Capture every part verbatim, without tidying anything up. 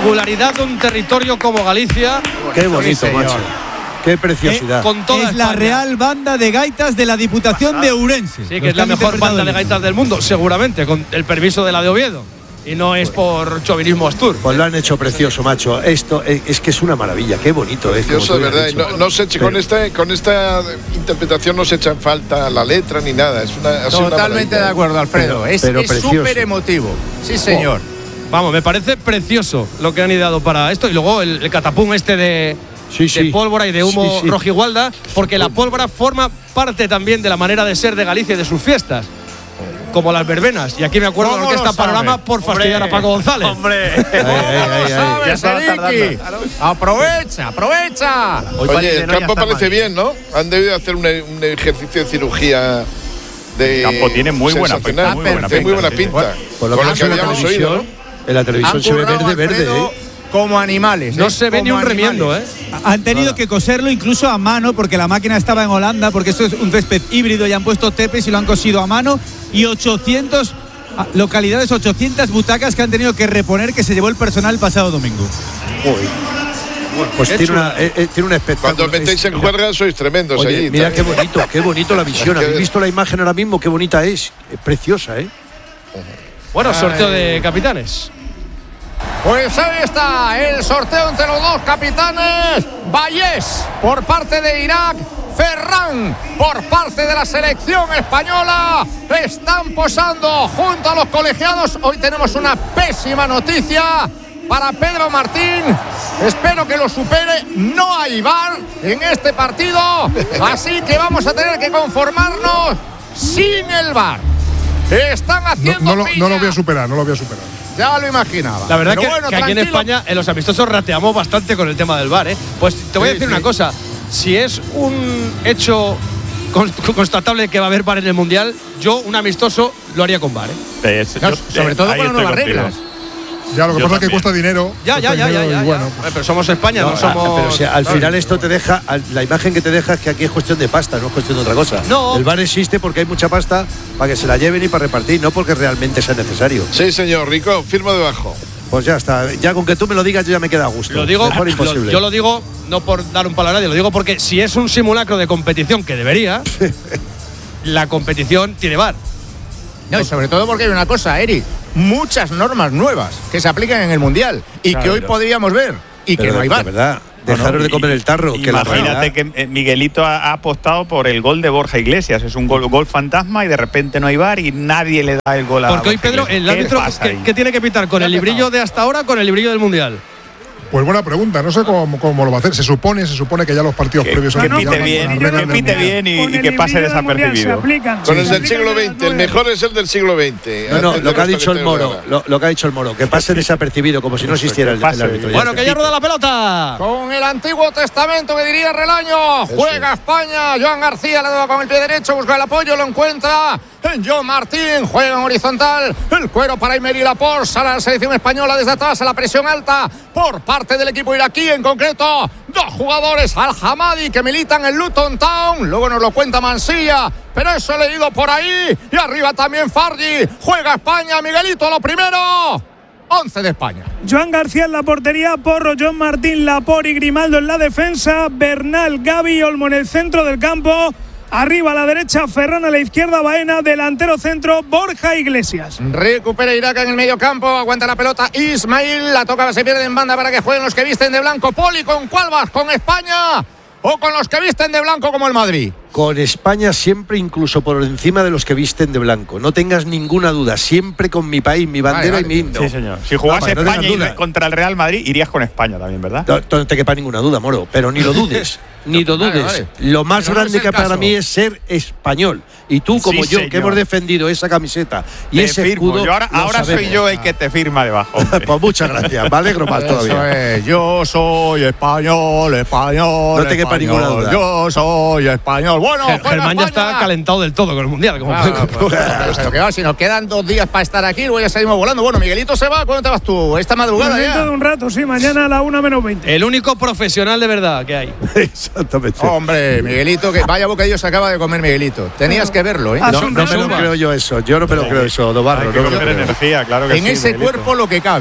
singularidad de un territorio como Galicia. Qué bonito, macho. Qué preciosidad. Eh, con toda es España. la Real Banda de Gaitas de la Diputación de Ourense. Sí, que es la mejor banda de gaitas del mundo, seguramente, con el permiso de la de Oviedo. Y no es por chauvinismo astur. Pues lo han hecho precioso, macho. Esto es, es que es una maravilla. Qué bonito es. Precioso, de verdad. No, no se echa, con, esta, con esta interpretación no se echa en falta la letra ni nada. Es una, ha sido Totalmente una de acuerdo, Alfredo. Pero, es súper emotivo. Sí, señor. Oh. Vamos, me parece precioso lo que han ideado para esto. Y luego el, el catapum este de, sí, sí. de pólvora y de humo sí, sí. rojigualda, porque la pólvora forma parte también de la manera de ser de Galicia y de sus fiestas. Como las verbenas. Y aquí me acuerdo de la Orquesta Panorama por fastidiar a Paco González. ¡Hombre! ¿Cómo lo sabes, Eriki? Aprovecha, aprovecha. Oye, el campo parece bien, ¿no? Han debido hacer un, un ejercicio de cirugía de. El campo tiene muy buena pinta. Muy buena pinta. Muy buena pinta. Por lo que habíamos oído, ¿no? En la televisión se ve verde, verde, ¿eh? Como animales. No ¿eh? se ve como ni un animales. remiendo, ¿eh? Han tenido que coserlo incluso a mano porque la máquina estaba en Holanda, porque esto es un césped híbrido y han puesto tepes y lo han cosido a mano. Y ochocientas localidades, ochocientas butacas que han tenido que reponer, que se llevó el personal el pasado domingo. Uy. Bueno, pues tiene, una, eh, eh, tiene un espectáculo. Cuando os metéis en juerga sois tremendos. Oye, allí. mira qué bonito, qué bonito la visión. ¿Habéis visto la imagen ahora mismo? Qué bonita es. Es preciosa, ¿eh? Bueno, sorteo de capitanes. Pues ahí está el sorteo entre los dos capitanes. Vallés por parte de Irak, Ferran por parte de la selección española. Están posando junto a los colegiados. Hoy tenemos una pésima noticia para Pedro Martín. Espero que lo supere. No hay V A R en este partido, así que vamos a tener que conformarnos sin el V A R. Están haciendo no, no, lo, piña. no lo voy a superar, no lo voy a superar. Ya lo imaginaba. La verdad Pero que, bueno, que aquí en tranquilo. España, en los amistosos, rateamos bastante con el tema del V A R, ¿eh? Pues te voy Sí, a decir sí. una cosa. Si es un hecho constatable que va a haber V A R en el Mundial, yo, un amistoso, lo haría con V A R, ¿eh? Es, No, yo- sobre todo ahí con las estoy nuevas contigo. reglas. Ya, lo que Yo pasa es que también. cuesta dinero. Ya, ya, cuesta ya, ya, dinero ya, y ya. bueno, Eh, pues, Pero somos España, no, No, somos. pero si al ¿sabes? final esto te deja, al- la imagen que te deja es que aquí es cuestión de pasta, no es cuestión de otra cosa. No. El V A R existe porque hay mucha pasta para que se la lleven y para repartir, no porque realmente sea necesario. Sí, señor, Rico, firma debajo. Pues ya está, ya con que tú me lo digas yo ya me queda a gusto. Lo digo, Mejor lo- imposible. yo lo digo no por dar un palo a nadie, lo digo porque si es un simulacro de competición, que debería, la competición tiene V A R. No, y sobre todo porque hay una cosa, Eric. Muchas normas nuevas que se aplican en el Mundial y Claro, que hoy pero- podríamos ver y Pero que no de- hay V A de R. verdad, dejaros No, no, de comer y- el tarro. Que la Imagínate realidad- que eh, Miguelito ha, ha apostado por el gol de Borja Iglesias. Es un gol, gol fantasma y de repente no hay V A R y nadie le da el gol a Porque hoy, Borja Pedro, Iglesias. el ¿Qué árbitro, pasa ¿qué, ahí? qué tiene que pitar? ¿Con el librillo de hasta ahora o con el librillo del Mundial? pues buena pregunta, no sé cómo, cómo lo va a hacer. Se supone, se supone que ya los partidos Que, previos que han pite ya con bien, las que reglas del pite Mundial. bien y, y que pase desapercibido. Con el del siglo veinte, el mejor es el del siglo veinte. No, no, Antes lo de que ha esto dicho el te Moro, ahora. lo, lo que ha dicho el Moro, que pase desapercibido, como si no existiera el, el pase. árbitro. Bueno, que ya está. rueda la pelota. Con el Antiguo Testamento que diría Relaño. Juega España. Joan García la da con el pie derecho. Busca el apoyo. Lo encuentra en John Martín. Juega en horizontal. El cuero para Emery Laporte. Sale a la selección española desde atrás a la presión alta por parte del equipo iraquí. En concreto, dos jugadores, Al-Hamadi, que militan en Luton Town. Luego nos lo cuenta Mansilla. Pero eso he leído por ahí. Y arriba también Fargi. Juega España. Miguelito, lo primero. once de España. Joan García en la portería, Porro, John Martín, Laporte y Grimaldo en la defensa, Bernal, Gavi, Olmo en el centro del campo, arriba a la derecha, Ferran a la izquierda, Baena, delantero centro, Borja Iglesias. Recupera Irak en el medio campo, aguanta la pelota Ismail, la toca, se pierde en banda para que jueguen los que visten de blanco. Poli, ¿con cuál vas? ¿Con España o con los que visten de blanco como el Madrid? Con España siempre, incluso por encima de los que visten de blanco. No tengas ninguna duda, siempre con mi país, mi bandera Vale, vale. y mi himno. Sí, señor. Si jugase No, no España tengas y duda. contra el Real Madrid, irías con España también, ¿verdad? No, no te quepa ninguna duda, Moro, pero ni lo dudes, ni lo Vale, dudes. vale. Lo más Pero no grande es el que para caso. mí es ser español. Y tú, como Sí, yo, señor. que hemos defendido esa camiseta y Te ese firmo. escudo. Yo ahora lo ahora soy sabemos. yo el que te firma debajo. hombre. Pues muchas gracias, me alegro más Eso todavía. es, yo soy español, español. No te quepa español, ninguna duda. Yo soy español. Bueno, Ger- juega Germán ya España. está calentado del todo con el Mundial. Como Ah, puede pues, comprobar. pero que va, si nos quedan dos días para estar aquí, luego ya salimos volando. Bueno, Miguelito se va, ¿cuándo te vas tú? Esta madrugada Dentro de ya. un rato, sí, mañana a la una menos veinte. El único profesional de verdad que hay. Exactamente. Hombre, Miguelito, que vaya bocadillo se acaba de comer Miguelito. Tenías que verlo, ¿eh? Ah, No, son no me lo resumas. creo yo eso, yo no me lo creo eso, Dobarro. Hay que no me lo coger creo. energía, claro que En sí, ese Miguelito. cuerpo lo que cabe.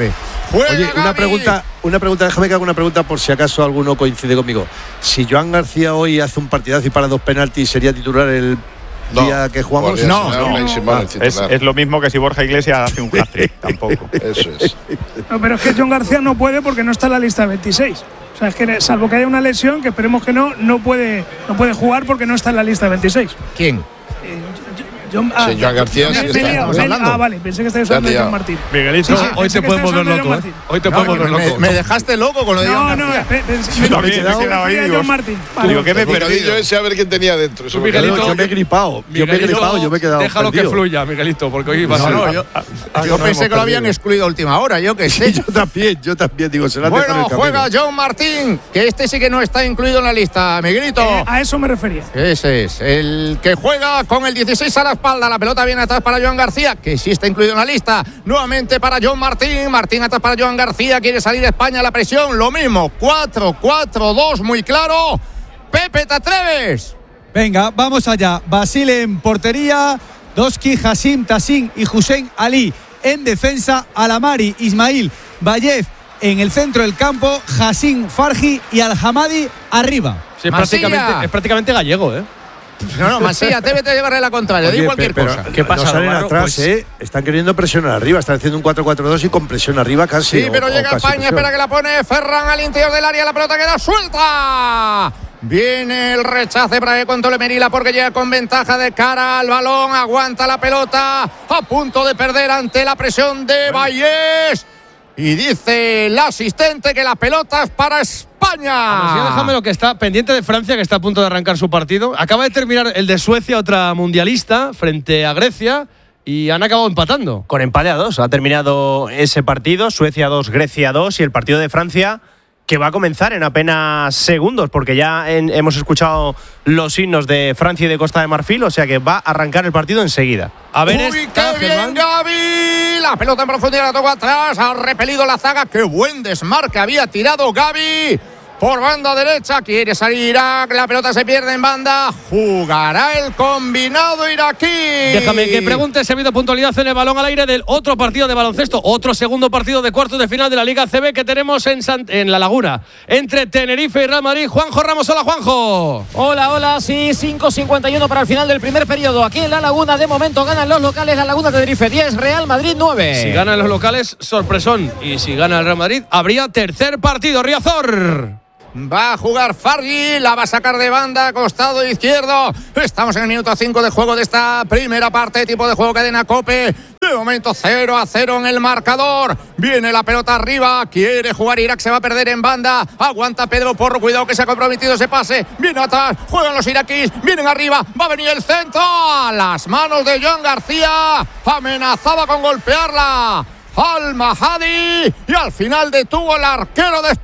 Juega Oye, una Gavi. pregunta, una pregunta, déjame que haga una pregunta por si acaso alguno coincide conmigo. Si Joan García hoy hace un partidazo y para dos penaltis, ¿sería titular el No, día que jugamos? No, no, no. Simón, el Es, titular. es lo mismo que si Borja Iglesias hace un hat-trick, tampoco. Eso es. No, pero es que John García no puede porque no está en la lista de veintiséis. O sea, es que salvo que haya una lesión, que esperemos que no, no puede, no puede jugar porque no está en la lista de veintiséis. ¿Quién? Eh, John, Sí, Joan García me- sí me está. he liado, estamos me he- hablando. Ah, vale, pensé que estáis Te has hablando de liado. John Martín. Miguelito, Sí, sí, hoy pensé te que puedes estabas volver hablando de loco, John ¿eh? Martín. Hoy te No, puedes que volver me, loco. me dejaste loco con lo de No, Joan no, García. pe- pensé- Yo me- también me he me quedado ahí, refería a digo, John Martín. Vale. Digo, ¿qué me he El bocadillo perdido? ese a ver quién tenía dentro. Eso Miguelito, Yo, yo me he gripado, yo me he Miguelito, gripado, yo me he quedado déjalo que perdido. fluya, Miguelito, porque hoy va a No, ser. no, yo, Ah, yo no, pensé hemos que lo habían perdido. excluido a última hora, yo qué sé. Yo también, yo también digo, se la dejo en Bueno, el camino. juega John Martín, que este sí que no está incluido en la lista, Miguelito. Eh, a eso me refería. Ese es, el que juega con el dieciséis a la espalda. La pelota viene atrás para Joan García, que sí está incluido en la lista. Nuevamente para John Martín. Martín atrás para Joan García. Quiere salir España a la presión. Lo mismo, cuatro cuatro dos, muy claro. Pepe, ¿te atreves? Venga, vamos allá. Basile en portería, Doski, Hassim, Tassin y Hussein Ali en defensa, Alamari, Ismail, Bayez en el centro del campo, Hassim, Farji y Al-Hamadi arriba. Sí, es, Masilla. prácticamente, es prácticamente gallego, ¿eh? No, no, Masía, atrévete a llevarle la contraria. Di Oye, cualquier pero, cosa. ¿qué pasa? No salen Navarro? atrás, Pues- ¿eh? Están queriendo presionar arriba. Están haciendo un cuatro cuatro dos y con presión arriba casi. Sí, o- pero o llega casi España, presión. espera que la pone Ferran al interior del área, la pelota queda suelta. Viene el rechace para que controle Merila porque llega con ventaja de cara al balón, aguanta la pelota, a punto de perder ante la presión de Vallés. Y dice el asistente que la pelota es para España. Así déjame lo que está pendiente de Francia, que está a punto de arrancar su partido. Acaba de terminar el de Suecia, otra mundialista, frente a Grecia, y han acabado empatando. Con empate a dos. Ha terminado ese partido. Suecia dos, Grecia dos. Y el partido de Francia, que va a comenzar en apenas segundos, porque ya en- hemos escuchado los himnos de Francia y de Costa de Marfil. O sea que va a arrancar el partido enseguida. A ver, Uy, esta, qué bien Germán. Gavi. La pelota en profundidad la tocó atrás. Ha repelido la zaga. Qué buen desmarque había tirado Gavi. Por banda derecha, quiere salir Irak, la pelota se pierde en banda, jugará el combinado iraquí. Déjame que pregunte si ha habido puntualidad en el balón al aire del otro partido de baloncesto, otro segundo partido de cuartos de final de la Liga C B que tenemos en, Sant- en La Laguna, entre Tenerife y Real Madrid. Juanjo Ramos, hola Juanjo. Hola, hola, sí, cinco cincuenta y uno para el final del primer periodo. Aquí en La Laguna, de momento ganan los locales, La Laguna Tenerife diez, Real Madrid nueve. Si ganan los locales, sorpresón. Y si gana el Real Madrid, habría tercer partido. Riazor. Va a jugar Fargi, la va a sacar de banda, costado izquierdo. Estamos en el minuto cinco de juego de esta primera parte, tipo de juego cadena Cope. De momento cero a cero en el marcador. Viene la pelota arriba, quiere jugar Irak, se va a perder en banda. Aguanta Pedro Porro, cuidado que se ha comprometido ese pase. Viene atrás, juegan los iraquíes, vienen arriba, va a venir el centro. A las manos de Joan García, amenazaba con golpearla Al Mahadi y al final detuvo el arquero de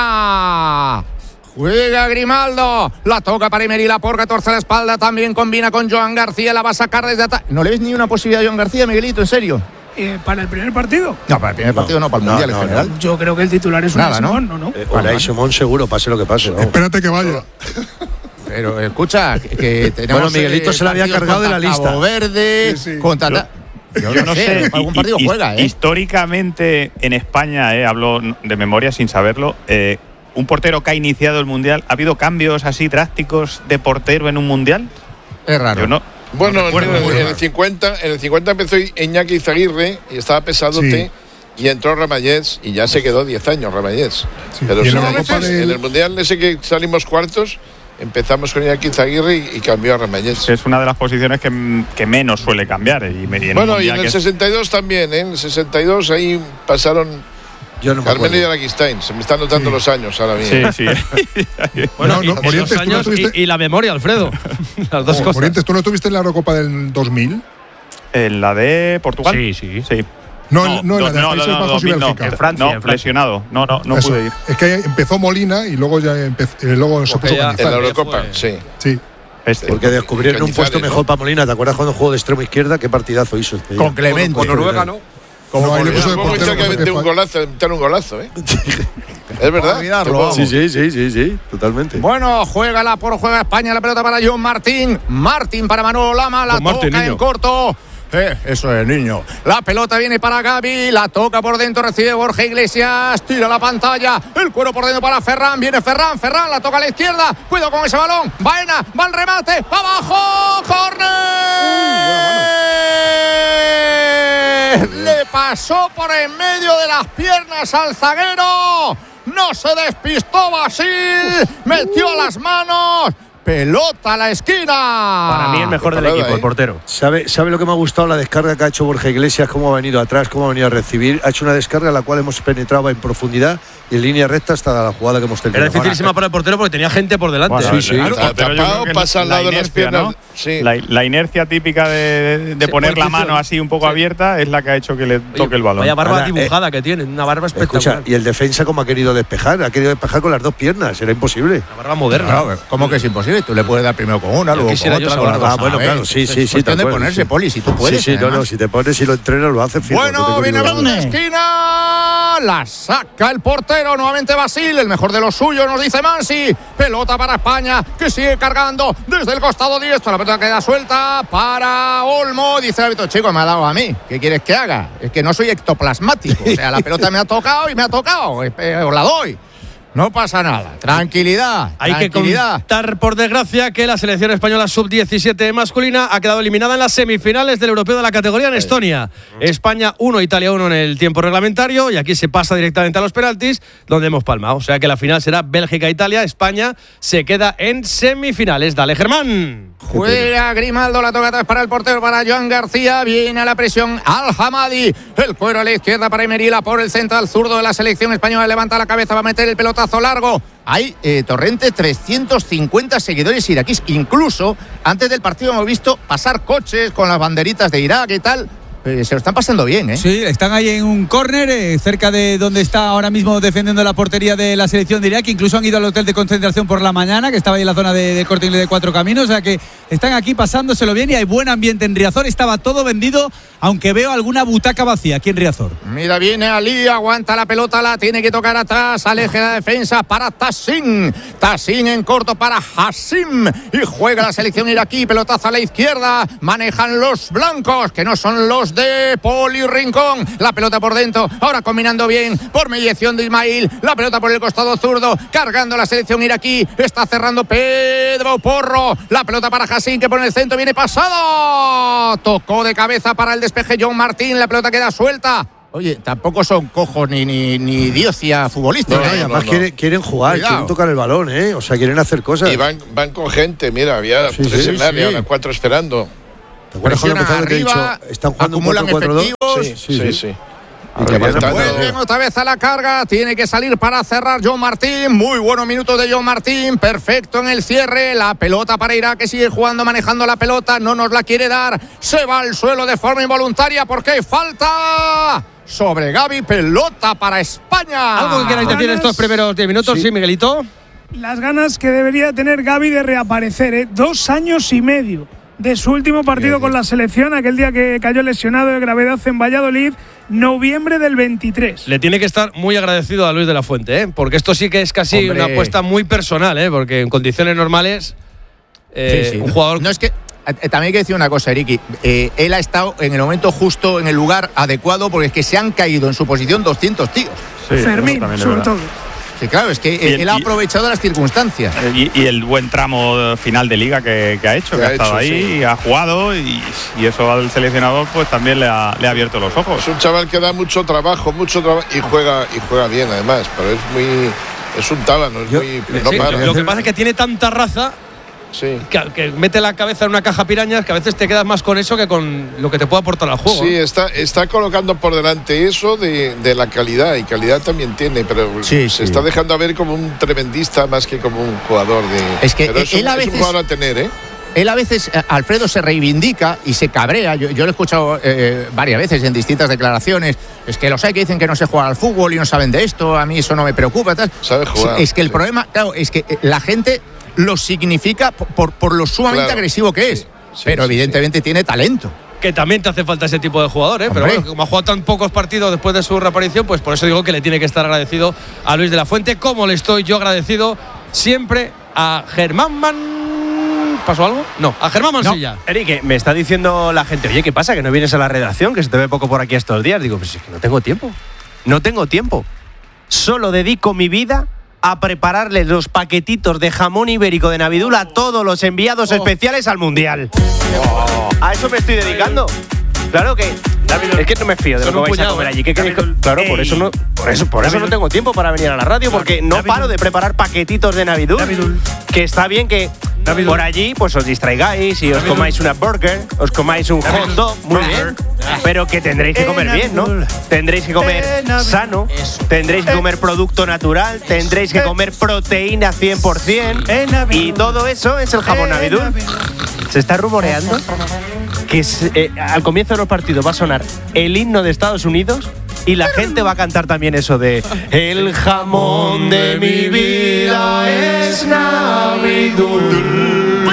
España. Juega Grimaldo, la toca para Emery Laporte, torce la espalda, también combina con Joan García, la va a sacar desde atrás. ¿No le ves ni una posibilidad a Joan García, Miguelito, en serio? Eh, ¿Para el primer partido? No, para el primer partido no, para el no, Mundial no, en general. Yo creo que el titular es Nada, Unai ¿no? Simón, ¿no? no. Eh, Unai Simón seguro, pase lo que pase. vamos. Espérate que vaya. Pero escucha, que, que tenemos. Bueno, Miguelito se la había partidos cargado de la contra lista. Cabo Verde, Sí, sí. contra. Yo- Yo, Yo no sé, algún y- partido y- juega, ¿eh? Históricamente en España, eh, hablo de memoria sin saberlo, eh, un portero que ha iniciado el Mundial, ¿ha habido cambios así drásticos de portero en un Mundial? Es raro. Yo no. Bueno, no en, recuerdo. el, en el cincuenta, en el cincuenta empezó Iñaki Izaguirre y estaba pesadote. Y entró Ramallés y ya se quedó diez años Ramallés. Sí, Pero y en sí, la en, Eurocopa el, del- en el Mundial ese que salimos cuartos, empezamos con Iñaki Izaguirre y, y cambió a Ramallés. Es una de las posiciones que, que menos suele cambiar. Y, me- y en un Bueno, y Mundial en el que es- sesenta y dos también, ¿eh? En el sesenta y dos ahí pasaron Yo no me Carmelo y acuerdo. Araquistain. Se me están notando los años ahora mismo. Sí, sí. Bueno, No, y, no, y Morientes, los tú no años tuviste- y, y la memoria, Alfredo. Las dos Oh, cosas. Morientes, ¿tú no estuviste en la Eurocopa del dos mil? ¿En la de Portugal? Sí, sí. Sí. No, no, no, en la de Países Bajos y dos mil no. Bélgica. En Francia, No, en Francia. lesionado. No, no, no Eso. pude ir. Es que empezó Molina y luego ya empezó, eh, luego se Porque puso ya- En la Cañizar. Eurocopa, fue- sí. Sí. Este. Porque descubrieron un Cañizares, puesto ¿no? mejor para Molina. ¿Te acuerdas cuando jugó de extremo izquierda? Qué partidazo hizo este día. Con Clemente. Con Noruega, ¿no? No, ahí le puso de Luego portero. que con meter un Pepa. golazo, meter un golazo, ¿eh? Es verdad. olvidarlo, Tuvo- vamos. Sí, sí, sí, sí, sí, totalmente. Bueno, juega la por juega España, la pelota para John Martín. Martín para Manolo Lama, la Con Martín, toca en niño. corto. Eh, eso es, niño. La pelota viene para Gavi, la toca por dentro, recibe Borja Iglesias, tira la pantalla, el cuero por dentro para Ferran, viene Ferran, Ferran la toca a la izquierda, cuidado con ese balón, Baena, va al remate, abajo, córner. Le pasó por en medio de las piernas al zaguero, no se despistó Basil, metió las manos. Pelota a la esquina. Para mí el mejor del equipo, el portero. ¿Sabe, ¿Sabe lo que me ha gustado? La descarga que ha hecho Borja Iglesias, cómo ha venido atrás, cómo ha venido a recibir. Ha hecho una descarga en la cual hemos penetrado en profundidad y en línea recta hasta la jugada que hemos tenido. Era dificilísima para el portero porque tenía gente por delante. Bueno, sí, sí. Claro, Está tapado, pasa al lado de las piernas. ¿no? Sí. La, la inercia típica de, de Sí, poner la posición. mano así un poco Sí. abierta es la que ha hecho que le toque Oye, el balón. Vaya barba Ahora, dibujada eh, que tiene, una barba espectacular. Escucha, y el defensa cómo ha querido despejar, ha querido despejar con las dos piernas, era imposible. Una barba moderna. Claro, ¿cómo que es imposible? Tú le puedes dar primero con una, Yo luego con quisiera yo otra, esa con la barba. dos. Ah, bueno, ¿sabes? claro, sí, Es sí, sí. cuestión de de acuerdo, ponerse, sí. Poli, si tú puedes. Sí, sí, no, además. no, si te pones y lo entrenas, lo haces firme. no Bueno, te viene creo balón duda. de esquina, la saca el portero, nuevamente Basil, el mejor de los suyos, nos dice Mansi. Pelota para España, que sigue cargando desde el costado diestro, la pelota queda suelta para Olmo, dice el árbitro, chico, me ha dado a mí, ¿qué quieres que haga? Es que no soy ectoplasmático, o sea, la pelota me ha tocado y me ha tocado, eh, os la doy. No pasa nada. Tranquilidad. Hay tranquilidad. que contar, por desgracia, que la selección española sub diecisiete masculina ha quedado eliminada en las semifinales del europeo de la categoría en Estonia. España uno, Italia uno en el tiempo reglamentario y aquí se pasa directamente a los penaltis, donde hemos palmado. O sea que la final será Bélgica-Italia. España se queda en semifinales. Dale, Germán. Juega Grimaldo, la toca atrás para el portero, para Joan García. Viene a la presión Al-Hamadi. El cuero a la izquierda para Emerila por el central zurdo de la selección española. Levanta la cabeza, va a meter el pelotazo largo. Hay, eh, Torrente, trescientos cincuenta seguidores iraquíes. Incluso antes del partido hemos visto pasar coches con las banderitas de Irak y tal. Eh, se lo están pasando bien, ¿eh? Sí, están ahí en un córner, eh, cerca de donde está ahora mismo defendiendo la portería de la selección de Irak. Incluso han ido al hotel de concentración por la mañana, que estaba ahí en la zona de, de Corte Inglés de Cuatro Caminos. O sea que están aquí pasándoselo bien y hay buen ambiente en Riazor. Estaba todo vendido, aunque veo alguna butaca vacía aquí en Riazor. Mira, viene Ali, aguanta la pelota, la tiene que tocar atrás, aleje la defensa para Tassin. Tassin en corto para Hassim. Y juega la selección iraquí, pelotazo a la izquierda. Manejan los blancos, que no son los de Poli Rincón. La pelota por dentro, ahora combinando bien por mediación de Ismail. La pelota por el costado zurdo, cargando la selección iraquí. Está cerrando Pedro Porro. La pelota para Hassim, que por el centro viene pasado. Tocó de cabeza para el despeje John Martín. La pelota queda suelta. Oye, tampoco son cojos ni, ni, ni diocia futbolistas. No, ¿eh? y además no, no. Quieren, quieren jugar, Cuidado. quieren tocar el balón, ¿eh? O sea, quieren hacer cosas. Y van, van con gente, mira, había Sí, tres sí, en el área, sí. ahora cuatro esperando. ¿Te acuerdas cuando Presionan empezaron que he arriba, dicho, están jugando un acumulan cuatro cuatro dos? efectivos. Sí, sí, sí. Y que van a Revientando. poder- Vuelven otra vez a la carga, tiene que salir para cerrar John Martín. Muy buenos minutos de John Martín, perfecto en el cierre. La pelota para Irak, que sigue jugando, manejando la pelota, no nos la quiere dar. Se va al suelo de forma involuntaria porque hay falta sobre Gavi. Pelota para España. ¿Algo que queráis decir en estos primeros diez minutos? Sí, Miguelito. Las ganas que debería tener Gavi de reaparecer, ¿eh? Dos años y medio de su último partido con la selección, aquel día que cayó lesionado de gravedad en Valladolid, noviembre del veintitrés. Le tiene que estar muy agradecido a Luis de la Fuente, ¿eh? Porque esto sí que es casi Hombre. una apuesta muy personal, ¿eh? Porque en condiciones normales, eh, Sí, sí. un jugador. No es que. eh, También hay que decir una cosa, Eriki. Eh, él ha estado en el momento justo, en el lugar adecuado, porque es que se han caído en su posición doscientos tíos. Sí, eso Fermín, también es sobre verdad. todo. Sí, claro, es que Y el- él ha y- aprovechado las circunstancias. Y, y el buen tramo final de liga que, que ha hecho, que, Que ha ha estado hecho, ahí, sí. ha jugado y, y eso al seleccionador pues también le ha, le ha abierto los ojos. Es un chaval que da mucho trabajo, mucho trabajo y juega y juega bien además, pero es muy es un tábano, es Yo- muy Sí, no para. lo que pasa es que tiene tanta raza Sí. que, que mete la cabeza en una caja pirañas que a veces te quedas más con eso que con lo que te puede aportar al juego. Sí, ¿no? está, está colocando por delante eso de, de la calidad, y calidad también tiene, pero Sí, se sí. está dejando ver como un tremendista más que como un jugador de. Es que pero es, él un, a es un veces- jugador a tener, ¿eh? Él a veces, eh, Alfredo, se reivindica y se cabrea. Yo, yo lo he escuchado eh, varias veces en distintas declaraciones. Es que los hay que dicen que no se juega al fútbol y no saben de esto. A mí eso no me preocupa. Tal. Sabe jugar, Es que el sí. problema, claro, es que eh, la gente lo significa por, por, por lo sumamente Claro, agresivo que es. sí, sí, pero sí, evidentemente tiene talento. Que también te hace falta ese tipo de jugador, ¿eh? Pero Hombre. bueno, como ha jugado tan pocos partidos después de su reaparición, pues por eso digo que le tiene que estar agradecido a Luis de la Fuente, como le estoy yo agradecido siempre a Germán ¿Pasó algo? No. A Germán Mansilla. No. Eric, me está diciendo la gente, oye, ¿qué pasa? ¿Que no vienes a la redacción? Que se te ve poco por aquí estos días. Digo, pues es que no tengo tiempo. No tengo tiempo. Solo dedico mi vida a prepararles los paquetitos de jamón ibérico de Navidul a todos los enviados oh. especiales al Mundial. Oh. A eso me estoy dedicando. Claro que es que no me fío de lo que vais puñado, a comer allí. ¿Qué queréis? Claro, por eso no, por eso, por eso no tengo tiempo para venir a la radio, porque no paro de preparar paquetitos de Navidul. Navidul. Que está bien que Navidul. Por allí pues os distraigáis y os Navidul. Comáis una burger, os comáis un Navidul. Hot dog, muy bien. Pero que tendréis que comer bien, ¿no? Tendréis que comer sano, tendréis que comer producto natural, tendréis que comer proteína cien por ciento y todo eso es el jamón Navidul. Se está rumoreando que eh, al comienzo de los partidos va a sonar el himno de Estados Unidos y la gente va a cantar también eso de el jamón de mi vida es Navidul.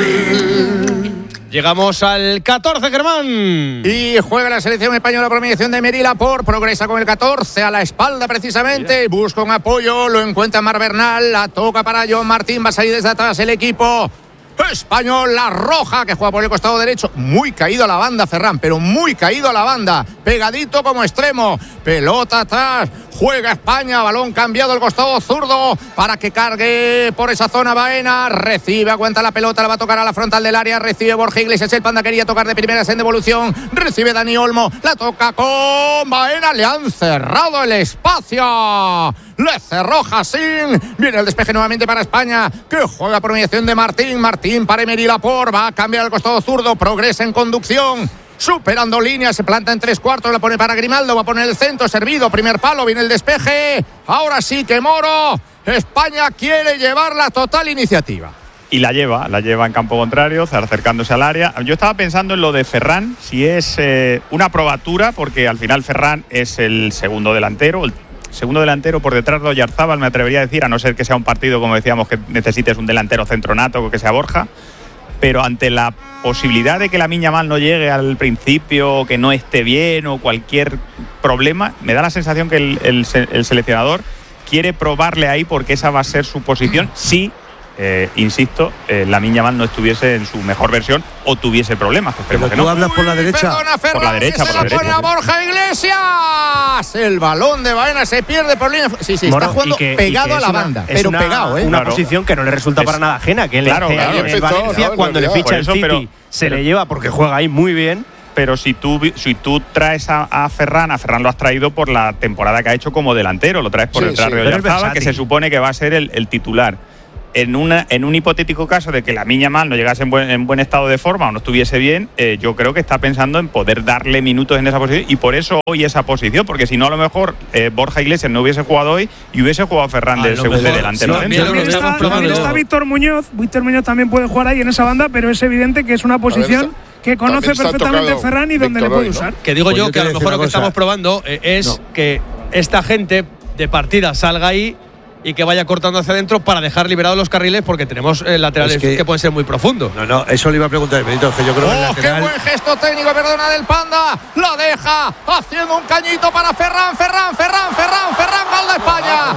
Llegamos al catorce, Germán. Y juega la selección española por mediación de Emery Laporte. Progresa con el catorce a la espalda precisamente. Busca un apoyo, lo encuentra Mar Bernal. La toca para John Martín. Va a salir desde atrás el equipo español, la roja, que juega por el costado derecho. Muy caído a la banda, Ferran, pero muy caído a la banda. Pegadito como extremo. Pelota atrás. Juega España, balón cambiado al costado zurdo para que cargue por esa zona Baena. Recibe, aguanta la pelota, la va a tocar a la frontal del área. Recibe Borja Iglesias, el Panda quería tocar de primeras en devolución. Recibe Dani Olmo, la toca con Baena. Le han cerrado el espacio. Le cerró Jacín. Viene el despeje nuevamente para España, que juega por mediación de Martín. Martín para Emery Laporte, va a cambiar al costado zurdo. Progresa en conducción. Superando líneas, se planta en tres cuartos, la pone para Grimaldo, va a poner el centro, servido, primer palo, viene el despeje. Ahora sí que Moro, España quiere llevar la total iniciativa. Y la lleva, la lleva en campo contrario, acercándose al área. Yo estaba pensando en lo de Ferran, si es eh, una probatura, porque al final Ferran es el segundo delantero, el segundo delantero por detrás de Oyarzábal, me atrevería a decir, a no ser que sea un partido, como decíamos, que necesites un delantero centronato o que sea Borja. Pero ante la posibilidad de que Lamine Yamal no llegue al principio, que no esté bien o cualquier problema, me da la sensación que el, el, el seleccionador quiere probarle ahí porque esa va a ser su posición si, eh, insisto, eh, Lamine Yamal no estuviese en su mejor versión o tuviese problemas. Que esperemos que no. ¿Tú hablas por la derecha? Perdona, Ferran, por la derecha, por la derecha. Pone a Borja Iglesias. El balón de Baena se pierde por línea. Sí, sí, Moro, está jugando que, pegado a la una, banda, pero una, pegado, ¿eh? Una claro. posición que no le resulta es, para nada ajena, que claro, le claro, en el Valencia, no, cuando le ficha el City, pero, se pero, le lleva porque juega ahí muy bien. Pero si tú, si tú traes a, a Ferran, a Ferran lo has traído por la temporada que ha hecho como delantero, lo traes por sí, detrás sí, de Oyarzábal, que se supone que va a ser el, el titular. En, una, en un hipotético caso de que Lamine Yamal no llegase en buen, en buen estado de forma o no estuviese bien, eh, yo creo que está pensando en poder darle minutos en esa posición y por eso hoy esa posición, porque si no a lo mejor eh, Borja Iglesias no hubiese jugado hoy y hubiese jugado Ferran ah, de segundo de delantero. Sí, también, también está, también está Víctor Muñoz, Víctor Muñoz también puede jugar ahí en esa banda, pero es evidente que es una posición que conoce perfectamente Ferran y donde le puede usar. ¿No? Que digo pues yo, yo que a lo mejor lo que cosa. estamos probando eh, es no. que esta gente de partida salga ahí y que vaya cortando hacia adentro para dejar liberados los carriles porque tenemos eh, laterales es que, que pueden ser muy profundos. No, no, eso le iba a preguntar, Benito, que yo creo oh, que el lateral… ¡Qué buen gesto técnico, perdona, del Panda! ¡La deja! Haciendo un cañito para Ferran, Ferran, Ferran, Ferran, Ferran, gol de España.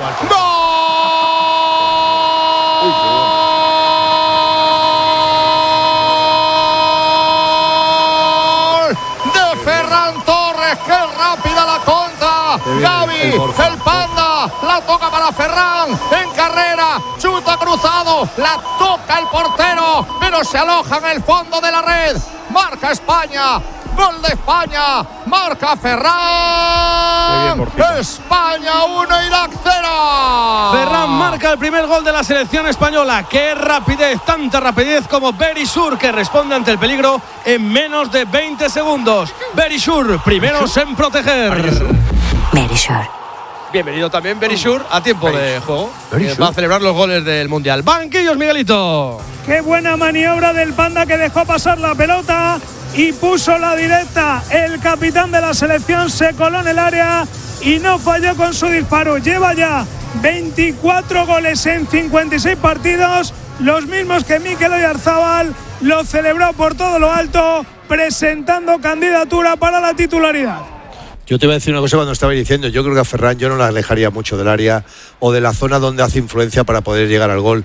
¡Gol! De Ferran Torres, qué rápida la contra. Gavi, el, el Panda. La toca para Ferran, en carrera, chuta cruzado, la toca el portero, pero se aloja en el fondo de la red. Marca España, gol de España, marca Ferran. Bien, España uno, Irak cero. Ferran marca el primer gol de la selección española. Qué rapidez, tanta rapidez como Berisur, que responde ante el peligro en menos de veinte segundos. Berisur, primeros en proteger. Berisur. Bienvenido también Berisur a tiempo de juego. Va a celebrar los goles del Mundial. Banquillos, Miguelito. Qué buena maniobra del Panda, que dejó pasar la pelota y puso la directa. El capitán de la selección se coló en el área y no falló con su disparo. Lleva ya veinticuatro goles en cincuenta y seis partidos, los mismos que Mikel Oyarzábal. Lo celebró por todo lo alto, presentando candidatura para la titularidad. Yo te voy a decir una cosa cuando estaba diciendo, yo creo que a Ferran yo no la alejaría mucho del área o de la zona donde hace influencia para poder llegar al gol.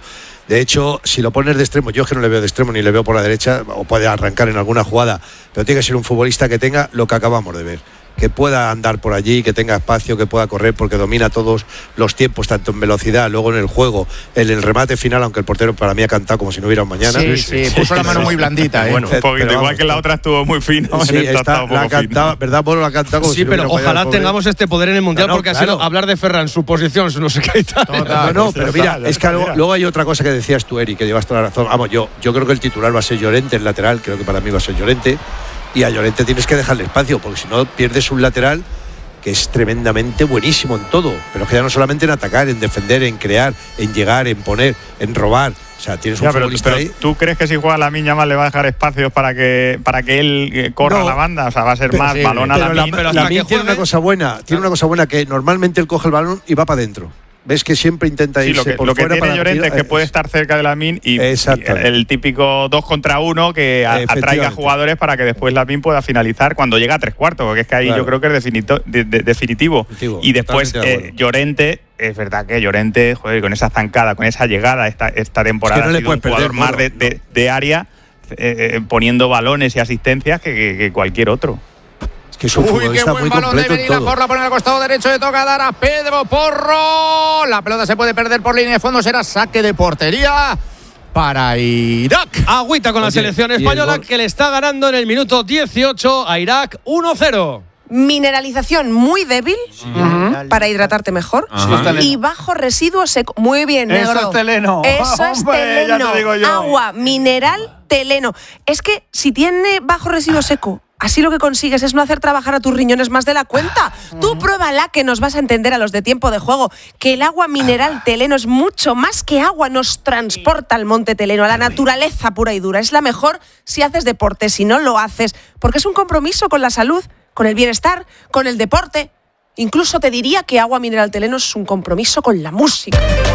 De hecho, si lo pones de extremo, yo es que no le veo de extremo ni le veo por la derecha, o puede arrancar en alguna jugada, pero tiene que ser un futbolista que tenga lo que acabamos de ver. Que pueda andar por allí, que tenga espacio, que pueda correr, porque domina todos los tiempos, tanto en velocidad, luego en el juego, en el remate final, aunque el portero para mí ha cantado como si no hubiera un mañana. Sí, sí, sí, puso la mano muy blandita. ¿eh? Bueno, un poquito, igual vamos, que la otra estuvo muy fino. Sí, en esta está, la ha cantado, ¿verdad? Bueno, la ha cantado como sí, si no pero ojalá el tengamos este poder en el Mundial, no, no, porque claro. ha sido hablar de Ferran, su posición, su no sé qué y tal. Total, no, no, pero mira, es que luego, luego hay otra cosa que decías tú, Eri, que llevas toda la razón. Vamos, yo, yo creo que el titular va a ser Llorente, el lateral, creo que para mí va a ser Llorente. Y a Llorente tienes que dejarle espacio, porque si no pierdes un lateral que es tremendamente buenísimo en todo, pero que ya no solamente en atacar, en defender, en crear, en llegar, en poner, en robar. O sea, tienes un ya, pero, futbolista pero ahí. ¿Tú crees que si juega Lamine Yamal le va a dejar espacios para que para que él corra no, la banda? O sea, va a ser pero, más sí, balón a Lamine. Pero Lamine tiene una cosa buena, tiene una cosa buena que normalmente él coge el balón y va para adentro. Ves que siempre intenta irse sí, lo que, por lo que fuera tiene para Llorente es que puede estar cerca de Lamine y, y el típico dos contra uno que a, atraiga jugadores para que después Lamine pueda finalizar cuando llega a tres cuartos, porque es que ahí claro. yo creo que es definito, de, de, definitivo. definitivo. Y después eh, Llorente, es verdad que Llorente, joder, con esa zancada, con esa llegada esta, esta temporada es que no ha sido un jugador perder, más de, de, de área, eh, poniendo balones y asistencias que, que, que cualquier otro. Que es un Uy, qué buen balón de Benila Porro, pone al costado derecho, de toca dar a Pedro Porro. La pelota se puede perder por línea de fondo, será saque de portería para Irak. Agüita con la Oye, selección española que le está ganando en el minuto dieciocho a Irak uno cero. Mineralización muy débil uh-huh. para hidratarte mejor uh-huh. y bajo residuo seco. Muy bien, negro. Eso es teleno. Eso es Hombre, teleno. Ya te digo yo. Agua mineral teleno. Es que si tiene bajo residuo seco, así lo que consigues es no hacer trabajar a tus riñones más de la cuenta. Uh-huh. Tú pruébala, que nos vas a entender a los de Tiempo de Juego que el agua mineral teleno es mucho más que agua. Nos transporta al monte teleno, a la naturaleza pura y dura. Es la mejor si haces deporte, si no lo haces, porque es un compromiso con la salud, con el bienestar, con el deporte. Incluso te diría que agua mineral teleno es un compromiso con la música.